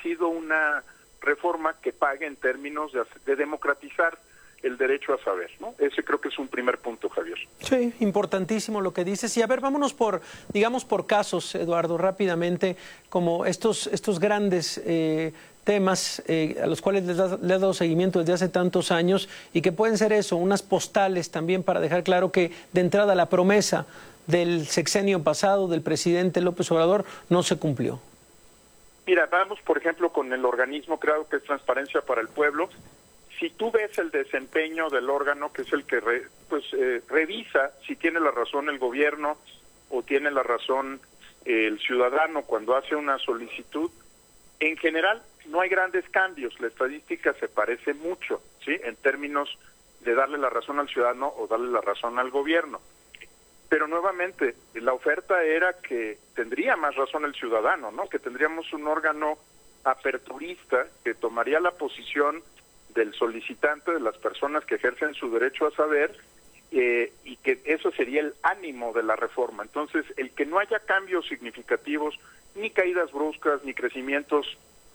sido una reforma que pague en términos de democratizar el derecho a saber, ¿no? Ese creo que es un primer punto, Javier. Sí, importantísimo lo que dices. Y a ver, vámonos digamos, por casos, Eduardo, rápidamente, como estos grandes temas a los cuales le has dado seguimiento desde hace tantos años y que pueden ser eso, unas postales también para dejar claro que de entrada la promesa del sexenio pasado del presidente López Obrador no se cumplió. Mira, vamos por ejemplo con el organismo creado que es Transparencia para el Pueblo. Si tú ves el desempeño del órgano, que es el que revisa si tiene la razón el gobierno o tiene la razón el ciudadano cuando hace una solicitud, en general no hay grandes cambios. La estadística se parece mucho, ¿sí?, en términos de darle la razón al ciudadano o darle la razón al gobierno. Pero nuevamente, la oferta era que tendría más razón el ciudadano, ¿no? Que tendríamos un órgano aperturista que tomaría la posición del solicitante, de las personas que ejercen su derecho a saber, y que eso sería el ánimo de la reforma. Entonces, el que no haya cambios significativos, ni caídas bruscas, ni crecimientos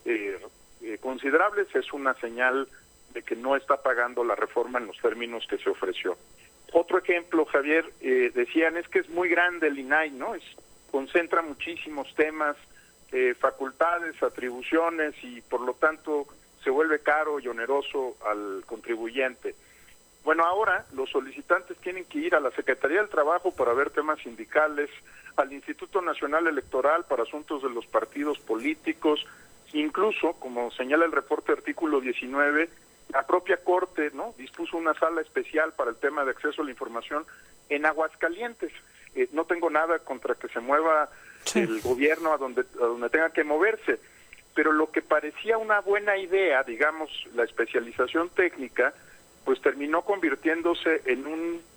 considerables, es una señal de que no está pagando la reforma en los términos que se ofreció. Otro ejemplo, Javier, decían, es que es muy grande el INAI, ¿no? Concentra muchísimos temas, facultades, atribuciones, y por lo tanto se vuelve caro y oneroso al contribuyente. Bueno, ahora los solicitantes tienen que ir a la Secretaría del Trabajo para ver temas sindicales, al Instituto Nacional Electoral para asuntos de los partidos políticos, incluso, como señala el reporte artículo 19, la propia Corte, ¿no?, dispuso una sala especial para el tema de acceso a la información en Aguascalientes. No tengo nada contra que se mueva el gobierno a donde tenga que moverse, pero lo que parecía una buena idea, digamos, la especialización técnica, pues terminó convirtiéndose en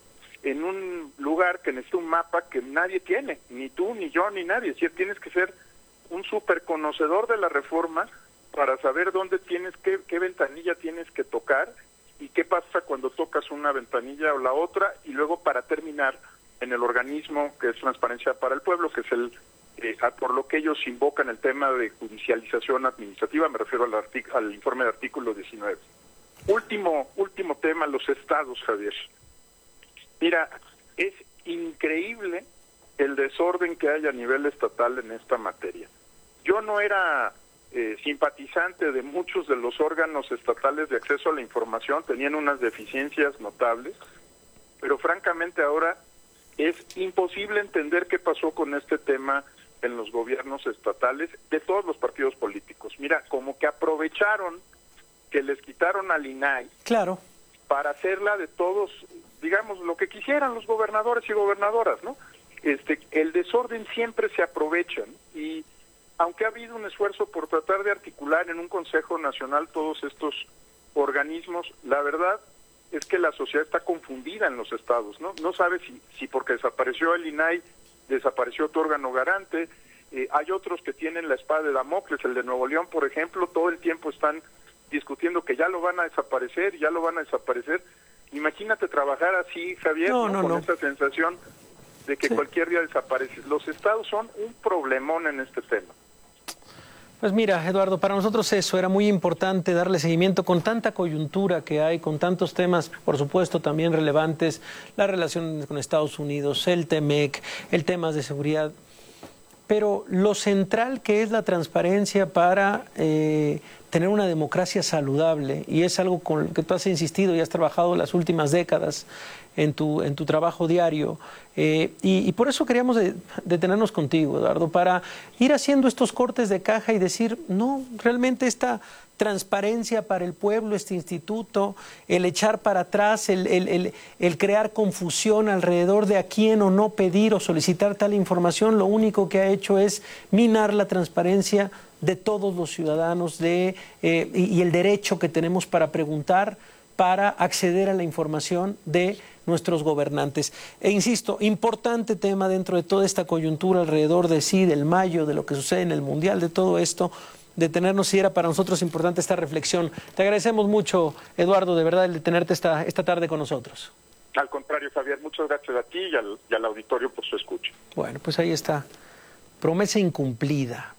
un lugar que necesita un mapa que nadie tiene, ni tú, ni yo, ni nadie. Es decir, tienes que ser un súper conocedor de la reforma para saber dónde tienes, qué ventanilla tienes que tocar y qué pasa cuando tocas una ventanilla o la otra, y luego para terminar en el organismo que es Transparencia para el Pueblo, que es por lo que ellos invocan el tema de judicialización administrativa. Me refiero al informe de artículo 19. Último tema, los estados, Javier. Mira, es increíble el desorden que hay a nivel estatal en esta materia. Yo no era simpatizante de muchos de los órganos estatales de acceso a la información, tenían unas deficiencias notables, pero francamente ahora es imposible entender qué pasó con este tema en los gobiernos estatales de todos los partidos políticos. Mira, como que aprovecharon que les quitaron al INAI, claro, para hacerla de todos, digamos, lo que quisieran los gobernadores y gobernadoras, ¿no? El desorden siempre se aprovecha, ¿no? Y aunque ha habido un esfuerzo por tratar de articular en un Consejo Nacional todos estos organismos, la verdad es que la sociedad está confundida en los estados, ¿no? No sabe si porque desapareció el INAI, desapareció tu órgano garante. Hay otros que tienen la espada de Damocles, el de Nuevo León, por ejemplo, todo el tiempo están discutiendo que ya lo van a desaparecer. Imagínate trabajar así, Javier, con esa sensación de que cualquier día desaparece. Los estados son un problemón en este tema. Pues mira, Eduardo, para nosotros eso era muy importante, darle seguimiento con tanta coyuntura que hay, con tantos temas, por supuesto, también relevantes, las relaciones con Estados Unidos, el TEMEC, el tema de seguridad, pero lo central que es la transparencia para tener una democracia saludable, y es algo con lo que tú has insistido y has trabajado las últimas décadas en tu trabajo diario, y por eso queríamos detenernos contigo, Eduardo, para ir haciendo estos cortes de caja y decir, no, realmente esta transparencia para el pueblo, este instituto, el echar para atrás, el crear confusión alrededor de a quién o no pedir o solicitar tal información, lo único que ha hecho es minar la transparencia de todos los ciudadanos y el derecho que tenemos para preguntar, para acceder a la información de nuestros gobernantes. E insisto, importante tema dentro de toda esta coyuntura alrededor del Mayo, de lo que sucede en el Mundial, de todo esto, detenernos, si era para nosotros importante esta reflexión. Te agradecemos mucho, Eduardo, de verdad, el de tenerte esta tarde con nosotros. Al contrario, Javier, muchas gracias a ti y al auditorio por su escucha. Bueno, pues ahí está. Promesa incumplida.